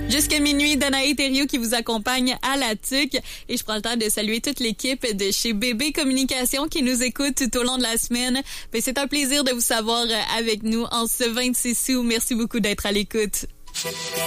Jusqu'à minuit, Danae Thériault qui vous accompagne à la TUC. Et je prends le temps de saluer toute l'équipe de chez Bébé Communication qui nous écoute tout au long de la semaine. C'est un plaisir de vous savoir avec nous en ce 26 août. Merci beaucoup d'être à l'écoute.